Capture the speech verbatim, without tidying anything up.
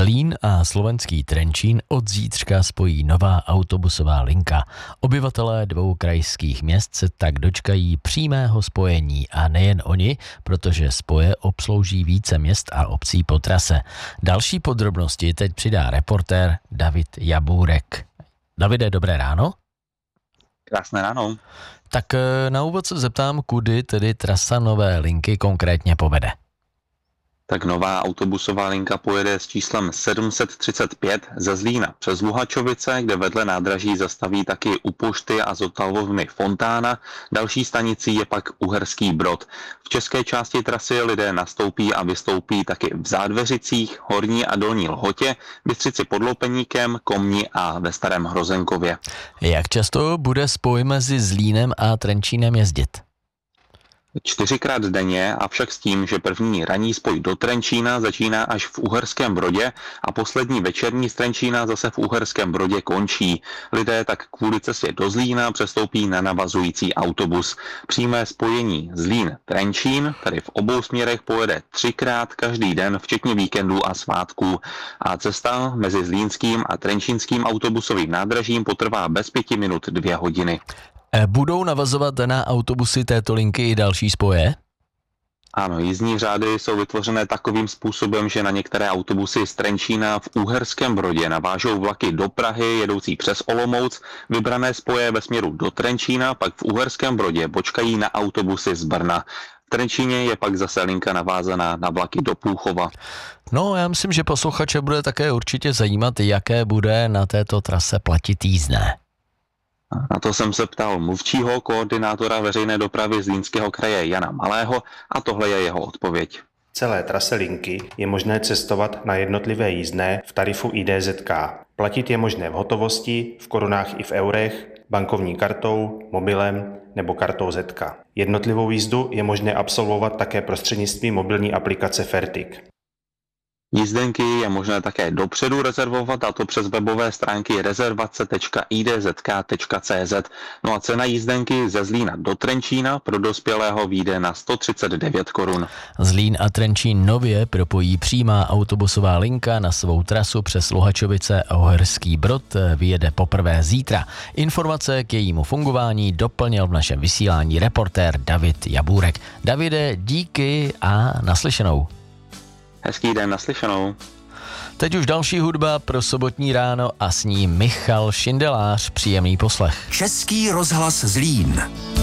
Zlín a slovenský Trenčín od zítřka spojí nová autobusová linka. Obyvatelé dvou krajských měst se tak dočkají přímého spojení a nejen oni, protože spoje obslouží více měst a obcí po trase. Další podrobnosti teď přidá reportér David Jabůrek. Davide, dobré ráno. Krásné ráno. Tak na úvod se zeptám, kudy tedy trasa nové linky konkrétně povede. Tak nová autobusová linka pojede s číslem sedm set třicet pět ze Zlína přes Luhačovice, kde vedle nádraží zastaví taky u pošty a zotavovny Fontána. Další stanicí je pak Uherský Brod. V české části trasy lidé nastoupí a vystoupí taky v Zádveřicích, Horní a Dolní Lhotě, Bystřici pod Lopeníkem, Komni a ve Starém Hrozenkově. Jak často bude spoj mezi Zlínem a Trenčínem jezdit? Čtyřikrát denně, avšak s tím, že první ranní spoj do Trenčína začíná až v Uherském Brodě a poslední večerní z Trenčína zase v Uherském Brodě končí. Lidé tak kvůli cestě do Zlína přestoupí na navazující autobus. Přímé spojení Zlín-Trenčín, tedy v obou směrech, pojede třikrát každý den, včetně víkendů a svátků. A cesta mezi zlínským a trenčínským autobusovým nádražím potrvá bez pěti minut dvě hodiny. Budou navazovat na autobusy této linky i další spoje? Ano, jízdní řády jsou vytvořené takovým způsobem, že na některé autobusy z Trenčína v Uherském Brodě navážou vlaky do Prahy jedoucí přes Olomouc. Vybrané spoje ve směru do Trenčína pak v Uherském Brodě počkají na autobusy z Brna. V Trenčíně je pak zase linka navázaná na vlaky do Púchova. No, já myslím, že posluchače bude také určitě zajímat, jaké bude na této trase platit jízdné. Na to jsem se ptal mluvčího koordinátora veřejné dopravy Zlínského kraje Jana Malého a tohle je jeho odpověď. V celé trase linky je možné cestovat na jednotlivé jízdné v tarifu I D Z K. Platit je možné v hotovosti, v korunách i v eurech, bankovní kartou, mobilem nebo kartou Z K. Jednotlivou jízdu je možné absolvovat také prostřednictvím mobilní aplikace Fertik. Jízdenky je možné také dopředu rezervovat, a to přes webové stránky rezervace tečka i d z k tečka c z. No a cena jízdenky ze Zlína do Trenčína pro dospělého vyjde na sto třicet devět korun. Zlín a Trenčín nově propojí přímá autobusová linka na svou trasu přes Luhačovice a Uherský Brod vyjede poprvé zítra. Informace k jejímu fungování doplnil v našem vysílání reportér David Jabůrek. Davide, díky a naslyšenou. Hezký den, naslyšenou. Teď už další hudba pro sobotní ráno a s ní Michal Šindelář. Příjemný poslech. Český rozhlas Zlín.